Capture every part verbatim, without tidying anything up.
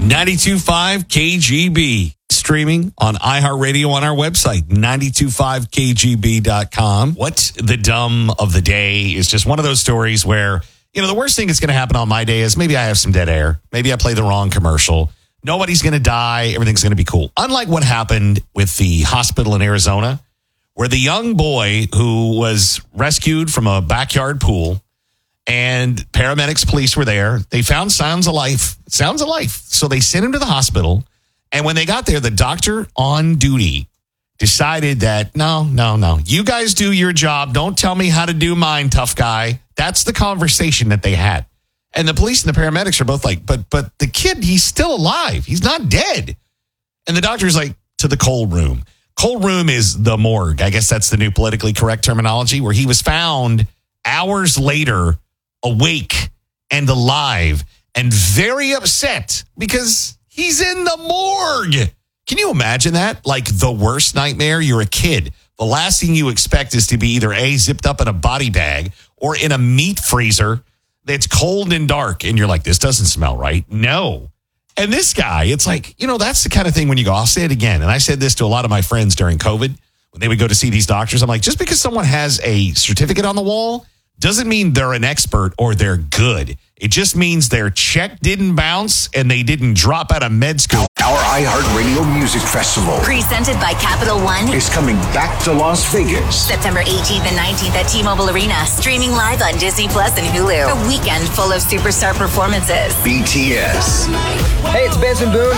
ninety-two point five K G B. Streaming on iHeartRadio on our website, nine two five K G B dot com. What's the dumb of the day is just one of those stories where, you know, the worst thing that's going to happen on my day is maybe I have some dead air. Maybe I play the wrong commercial. Nobody's going to die. Everything's going to be cool. Unlike what happened with the hospital in Arizona, where the young boy who was rescued from a backyard pool and paramedics, police were there. They found sounds of life. Sounds of life. So they sent him to the hospital. And when they got there, the doctor on duty decided that, no, no, no. You guys do your job. Don't tell me how to do mine, tough guy. That's the conversation that they had. And the police and the paramedics are both like, but but the kid, he's still alive. He's not dead. And the doctor's like, to the cold room. Cold room is the morgue. I guess that's the new politically correct terminology, where he was found hours later, awake and alive and very upset because he's in the morgue. Can you imagine that? Like the worst nightmare? You're a kid. The last thing you expect is to be either A, zipped up in a body bag or in a meat freezer that's cold and dark. And you're like, this doesn't smell right. No. And this guy, it's like, you know, that's the kind of thing when you go, I'll say it again. And I said this to a lot of my friends during COVID when they would go to see these doctors. I'm like, just because someone has a certificate on the wall doesn't mean they're an expert or they're good. It just means their check didn't bounce and they didn't drop out of med school. Our iHeartRadio Music Festival, presented by Capital One, is coming back to Las Vegas. September eighteenth and nineteenth at T-Mobile Arena. Streaming live on Disney Plus and Hulu. A weekend full of superstar performances. B T S. Hey, it's Benson Boone.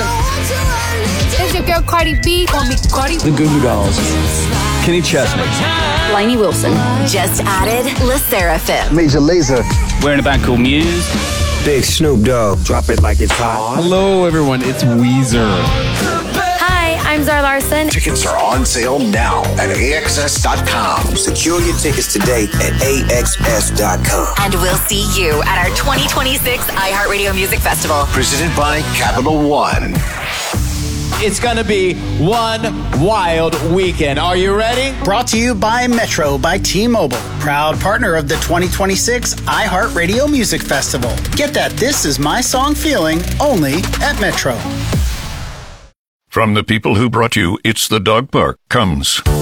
It's your girl Cardi B. Call me Cardi. The Goo Goo Dolls. Kenny Chesney. Lainey Wilson. Just added La Seraphim. Major Lazer. We're in a band called Muse. Big Snoop Dogg. Drop it like it's hot. Hello, everyone. It's Weezer. Hi, I'm Zara Larson. Tickets are on sale now at A X S dot com. Secure your tickets today at A X S dot com. And we'll see you at our twenty twenty-six iHeartRadio Music Festival. Presented by Capital One. It's going to be one wild weekend. Are you ready? Brought to you by Metro by T-Mobile, proud partner of the twenty twenty-six iHeartRadio Music Festival. Get that This Is My Song feeling only at Metro. From the people who brought you It's the Dog Park comes